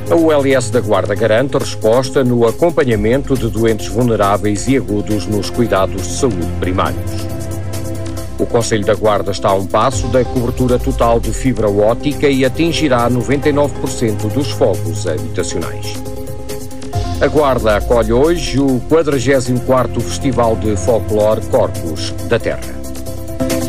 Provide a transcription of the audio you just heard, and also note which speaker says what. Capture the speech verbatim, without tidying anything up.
Speaker 1: A U L S da Guarda garante resposta no acompanhamento de doentes vulneráveis e agudos nos cuidados de saúde primários. O Conselho da Guarda está a um passo da cobertura total de fibra óptica e atingirá noventa e nove por cento dos fogos habitacionais. A Guarda acolhe hoje o quadragésimo quarto Festival de Folclore Corpos da Terra.